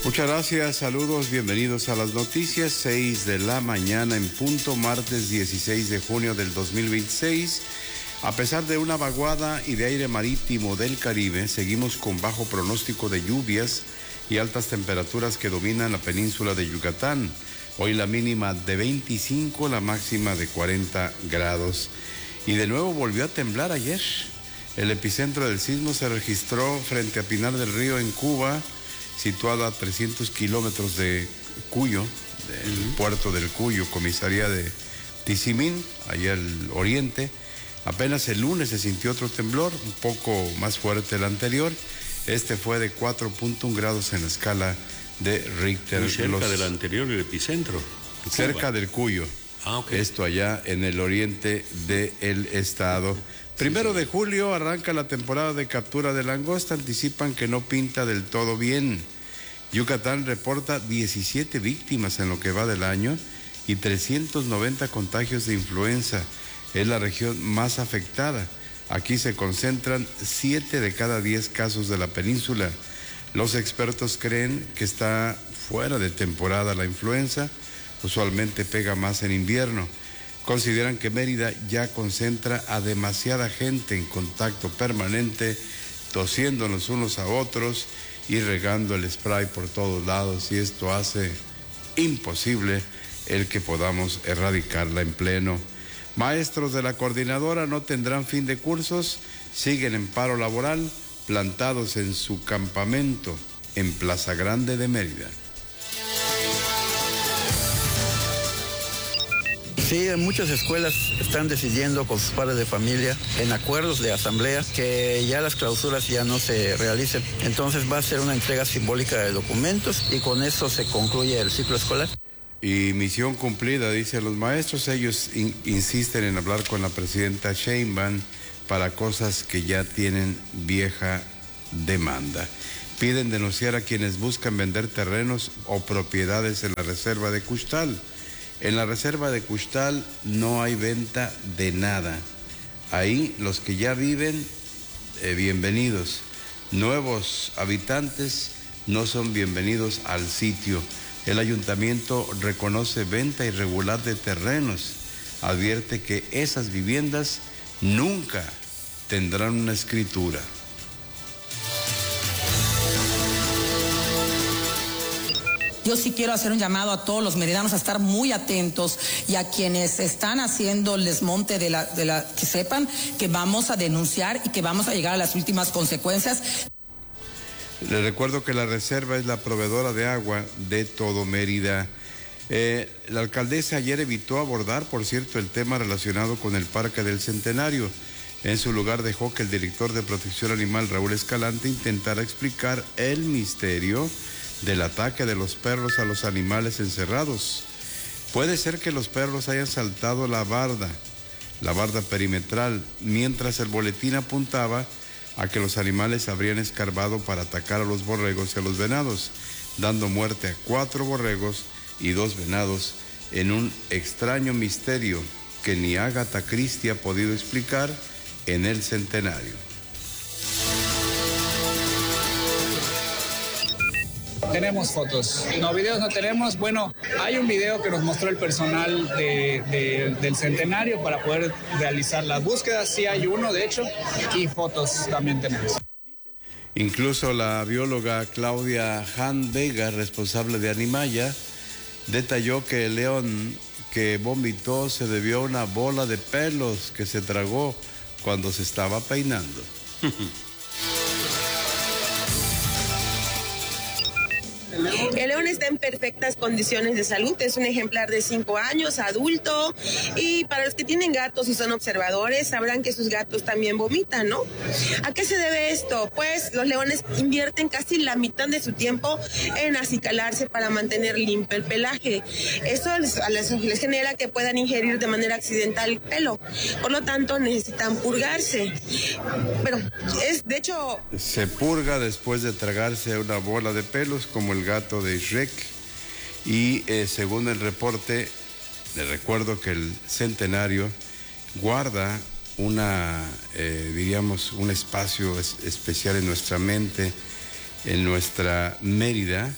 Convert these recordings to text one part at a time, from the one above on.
Muchas gracias, saludos, bienvenidos a las noticias, 6 de la mañana en punto, martes 16 de junio del 2026. A pesar de una vaguada y de aire marítimo del Caribe, seguimos con bajo pronóstico de lluvias y altas temperaturas que dominan la península de Yucatán. Hoy la mínima de 25, la máxima de 40 grados. Y de nuevo volvió a temblar ayer. El epicentro del sismo se registró frente a Pinar del Río en Cuba, situada a 300 kilómetros de Cuyo, del puerto del Cuyo, comisaría de Tizimín, allá al oriente. Apenas el lunes se sintió otro temblor, un poco más fuerte el anterior. Este fue de 4.1 grados en la escala de Richter. Muy cerca del anterior, el epicentro. Cerca del Cuyo. Okay. Esto allá en el oriente del estado. Primero de julio arranca la temporada de captura de langosta. Anticipan que no pinta del todo bien. Yucatán reporta 17 víctimas en lo que va del año y 390 contagios de influenza. Es la región más afectada. Aquí se concentran 7 de cada 10 casos de la península. Los expertos creen que está fuera de temporada la influenza. Usualmente pega más en invierno. Consideran que Mérida ya concentra a demasiada gente en contacto permanente, tosiendo los unos a otros y regando el spray por todos lados, y esto hace imposible el que podamos erradicarla en pleno. Maestros de la coordinadora no tendrán fin de cursos, siguen en paro laboral, plantados en su campamento en Plaza Grande de Mérida. Sí, en muchas escuelas están decidiendo con sus padres de familia, en acuerdos de asamblea, que ya las clausuras ya no se realicen. Entonces va a ser una entrega simbólica de documentos y con eso se concluye el ciclo escolar. Y misión cumplida, dicen los maestros. Ellos insisten en hablar con la presidenta Sheinbaum para cosas que ya tienen vieja demanda. Piden denunciar a quienes buscan vender terrenos o propiedades en la reserva de Cuxtal. En la reserva de Cuxtal no hay venta de nada. Ahí los que ya viven, bienvenidos. Nuevos habitantes no son bienvenidos al sitio. El ayuntamiento reconoce venta irregular de terrenos. Advierte que esas viviendas nunca tendrán una escritura. Yo sí quiero hacer un llamado a todos los meridanos a estar muy atentos y a quienes están haciendo el desmonte que sepan que vamos a denunciar y que vamos a llegar a las últimas consecuencias. Les recuerdo que la reserva es la proveedora de agua de todo Mérida. La alcaldesa ayer evitó abordar, por cierto, el tema relacionado con el Parque del Centenario. En su lugar dejó que el director de Protección Animal, Raúl Escalante, intentara explicar el misterio del ataque de los perros a los animales encerrados. Puede ser que los perros hayan saltado la barda perimetral, mientras el boletín apuntaba a que los animales habrían escarbado para atacar a los borregos y a los venados, dando muerte a 4 borregos y 2 venados en un extraño misterio que ni Agatha Christie ha podido explicar en el Centenario. Tenemos fotos. No, videos no tenemos. Bueno, hay un video que nos mostró el personal del Centenario para poder realizar las búsquedas. Sí hay uno, de hecho, y fotos también tenemos. Incluso la bióloga Claudia Han Vega, responsable de Animaya, detalló que el león que vomitó se debió a una bola de pelos que se tragó cuando se estaba peinando. El león está en perfectas condiciones de salud, es un ejemplar de 5 años, adulto, y para los que tienen gatos y son observadores, sabrán que sus gatos también vomitan, ¿no? ¿A qué se debe esto? Pues los leones invierten casi la mitad de su tiempo en acicalarse para mantener limpio el pelaje. Esto les genera que puedan ingerir de manera accidental pelo, por lo tanto necesitan purgarse. Pero de hecho... Se purga después de tragarse una bola de pelos como el gato de Shrek y según el reporte, les recuerdo que el Centenario guarda un espacio especial en nuestra mente, en nuestra Mérida.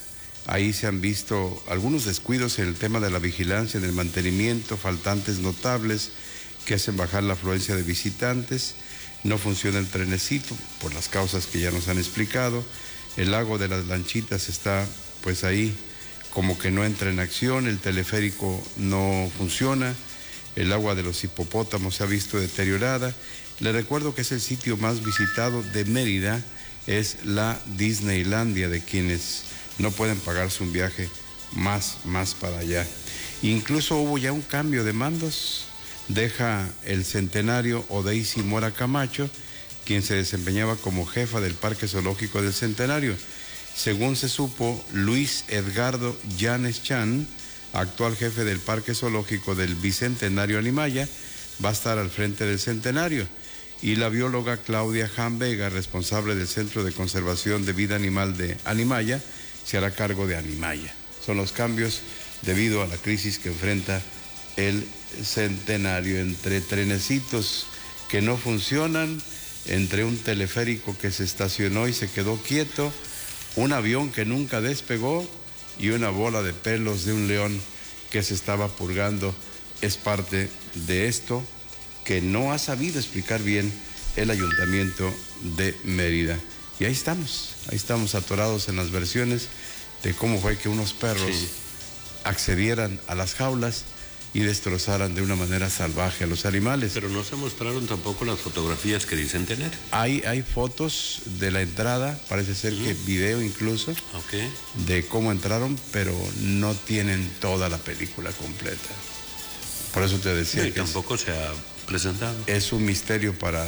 Ahí se han visto algunos descuidos en el tema de la vigilancia, en el mantenimiento, faltantes notables que hacen bajar la afluencia de visitantes. No funciona el trenecito por las causas que ya nos han explicado. El lago de las lanchitas está pues ahí como que no entra en acción. El teleférico no funciona. El agua de los hipopótamos se ha visto deteriorada. Le recuerdo que es el sitio más visitado de Mérida, es la Disneylandia, de quienes no pueden pagarse un viaje más para allá. Incluso hubo ya un cambio de mandos. Deja el Centenario Odeisy Mora Camacho, quien se desempeñaba como jefa del Parque Zoológico del Centenario. Según se supo, Luis Edgardo Llanes Chan, actual jefe del Parque Zoológico del Bicentenario Animaya, va a estar al frente del Centenario. Y la bióloga Claudia Jan Vega, responsable del Centro de Conservación de Vida Animal de Animaya, se hará cargo de Animaya. Son los cambios debido a la crisis que enfrenta el Centenario, entre trenecitos que no funcionan, entre un teleférico que se estacionó y se quedó quieto, un avión que nunca despegó y una bola de pelos de un león que se estaba purgando. Es parte de esto que no ha sabido explicar bien el Ayuntamiento de Mérida. Y ahí estamos atorados en las versiones de cómo fue que unos perros accedieran a las jaulas y destrozaran de una manera salvaje a los animales. Pero no se mostraron tampoco las fotografías que dicen tener. Hay fotos de la entrada, parece ser que video incluso, de cómo entraron, pero no tienen toda la película completa. Por eso te decía que tampoco se ha presentado. Es un misterio para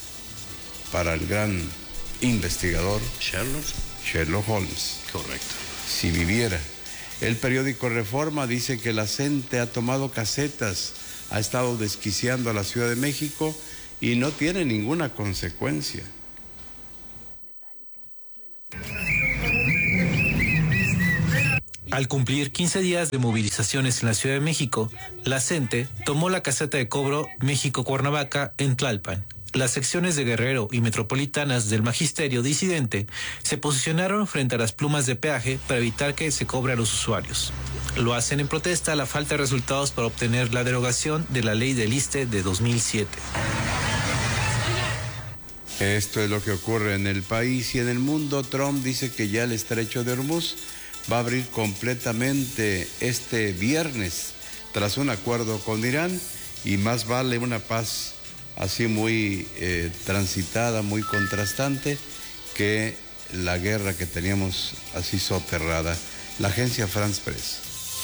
el gran investigador Sherlock Holmes. Correcto. Si viviera. El periódico Reforma dice que la CENTE ha tomado casetas, ha estado desquiciando a la Ciudad de México y no tiene ninguna consecuencia. Al cumplir 15 días de movilizaciones en la Ciudad de México, la CENTE tomó la caseta de cobro México-Cuernavaca en Tlalpan. Las secciones de Guerrero y metropolitanas del magisterio disidente se posicionaron frente a las plumas de peaje para evitar que se cobre a los usuarios. Lo hacen en protesta a la falta de resultados para obtener la derogación de la ley del ISSSTE de 2007. Esto es lo que ocurre en el país y en el mundo. Trump dice que ya el estrecho de Hormuz va a abrir completamente este viernes tras un acuerdo con Irán, y más vale una paz así muy transitada, muy contrastante, que la guerra que teníamos así soterrada. La agencia France Press.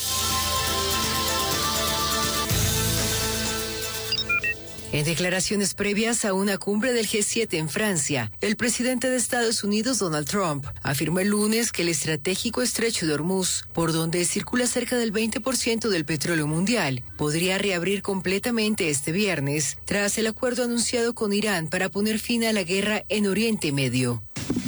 En declaraciones previas a una cumbre del G7 en Francia, el presidente de Estados Unidos, Donald Trump, afirmó el lunes que el estratégico estrecho de Hormuz, por donde circula cerca del 20% del petróleo mundial, podría reabrir completamente este viernes, tras el acuerdo anunciado con Irán para poner fin a la guerra en Oriente Medio.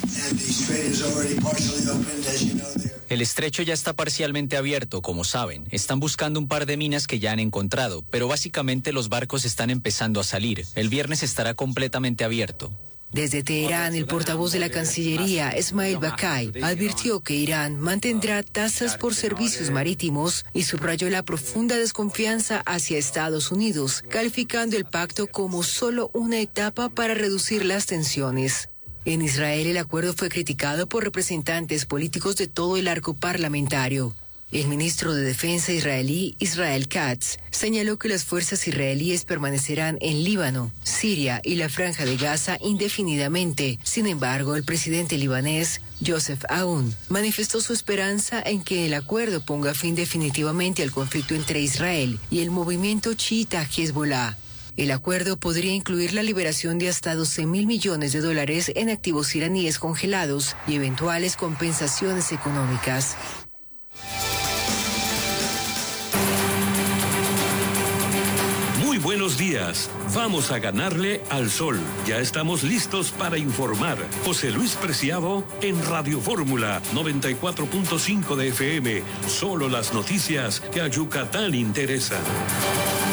El estrecho ya está parcialmente abierto, como saben. Están buscando un par de minas que ya han encontrado, pero básicamente los barcos están empezando a salir. El viernes estará completamente abierto. Desde Teherán, el portavoz de la Cancillería, Esmail Bakai, advirtió que Irán mantendrá tasas por servicios marítimos y subrayó la profunda desconfianza hacia Estados Unidos, calificando el pacto como solo una etapa para reducir las tensiones. En Israel, el acuerdo fue criticado por representantes políticos de todo el arco parlamentario. El ministro de Defensa israelí, Israel Katz, señaló que las fuerzas israelíes permanecerán en Líbano, Siria y la Franja de Gaza indefinidamente. Sin embargo, el presidente libanés, Joseph Aoun, manifestó su esperanza en que el acuerdo ponga fin definitivamente al conflicto entre Israel y el movimiento chiita Hezbollah. El acuerdo podría incluir la liberación de hasta $12.000 millones en activos iraníes congelados y eventuales compensaciones económicas. Muy buenos días. Vamos a ganarle al sol. Ya estamos listos para informar. José Luis Preciado en Radio Fórmula 94.5 de FM. Solo las noticias que a Yucatán interesan.